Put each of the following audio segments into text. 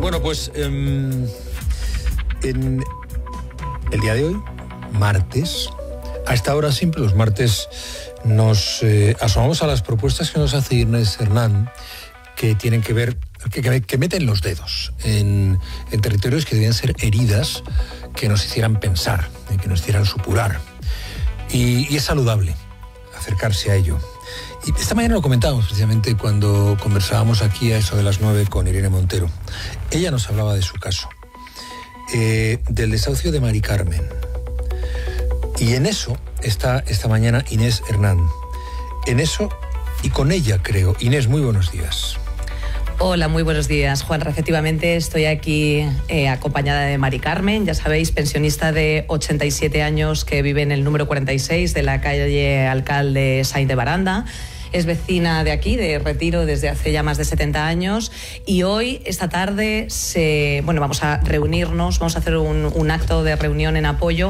Bueno, pues en el día de hoy, martes, a esta hora siempre los martes nos asomamos a las propuestas que nos hace Inés Hernán, que tienen que ver, que meten los dedos en territorios que debían ser heridas que nos hicieran pensar, que nos hicieran supurar. Y es saludable acercarse a ello. Y esta mañana lo comentábamos precisamente cuando conversábamos aquí a eso de las 9 con Irene Montero. Ella nos hablaba de su caso, del desahucio de Mari Carmen. Y en eso está esta mañana Inés Hernán. En eso y con ella, creo. Inés, muy buenos días. Hola, muy buenos días, Juan. Efectivamente, estoy aquí acompañada de Mari Carmen, ya sabéis, pensionista de 87 años que vive en el número 46 de la calle Alcalde Sainz de Baranda. Es vecina de aquí, de Retiro, desde hace ya más de 70 años. Y hoy, esta tarde, vamos a reunirnos, vamos a hacer un acto de reunión en apoyo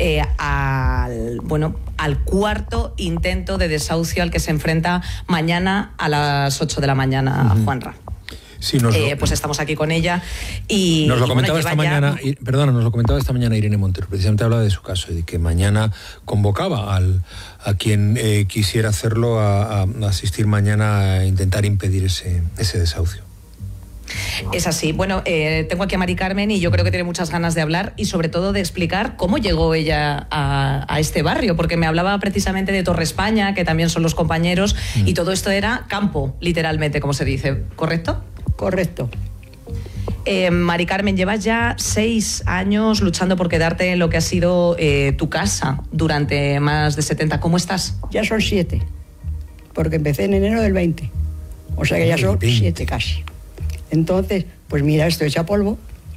al cuarto intento de desahucio al que se enfrenta mañana a las 8 de la mañana, Juanra. Sí, pues estamos aquí con ella y nos lo comentaba esta mañana, nos lo comentaba esta mañana Irene Montero, precisamente hablaba de su caso, de que mañana convocaba a quien quisiera hacerlo a asistir mañana a intentar impedir ese desahucio. Es así. Bueno, tengo aquí a Mari Carmen y yo creo que tiene muchas ganas de hablar y sobre todo de explicar cómo llegó ella a este barrio, porque me hablaba precisamente de Torre España, que también son los compañeros, y todo esto era campo, literalmente, como se dice, ¿correcto? Correcto. Mari Carmen, llevas ya 6 años luchando por quedarte en lo que ha sido tu casa durante más de 70. ¿Cómo estás? Ya son 7, porque empecé en enero del 20. O sea que ya son 7 casi. Entonces, pues mira, esto echa polvo,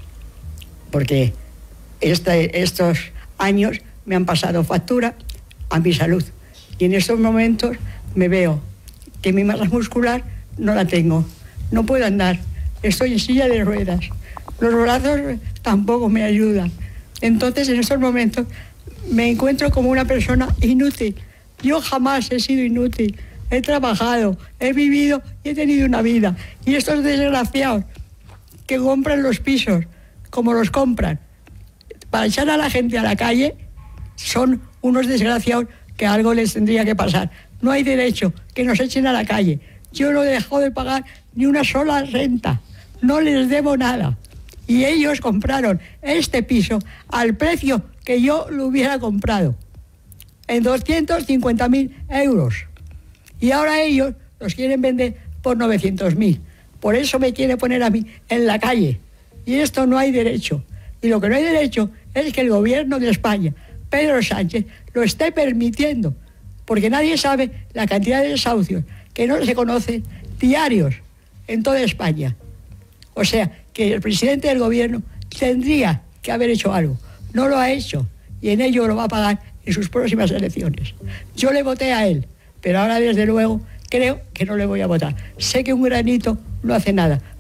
porque estos años me han pasado factura a mi salud. Y en estos momentos me veo que mi masa muscular no la tengo. No puedo andar, estoy en silla de ruedas, los brazos tampoco me ayudan. Entonces, en estos momentos me encuentro como una persona inútil. Yo jamás he sido inútil, he trabajado, he vivido y he tenido una vida. Y estos desgraciados que compran los pisos, como los compran, para echar a la gente a la calle, son unos desgraciados que algo les tendría que pasar. No hay derecho que nos echen a la calle. Yo no he dejado de pagar ni una sola renta, no les debo nada. Y ellos compraron este piso al precio que yo lo hubiera comprado, en 250.000 euros. Y ahora ellos los quieren vender por 900.000. Por eso me quiere poner a mí en la calle. Y esto no hay derecho. Y lo que no hay derecho es que el gobierno de España, Pedro Sánchez, lo esté permitiendo. Porque nadie sabe la cantidad de desahucios que no se conocen diarios en toda España. O sea, que el presidente del gobierno tendría que haber hecho algo. No lo ha hecho y en ello lo va a pagar en sus próximas elecciones. Yo le voté a él, pero ahora desde luego creo que no le voy a votar. Sé que un granito no hace nada,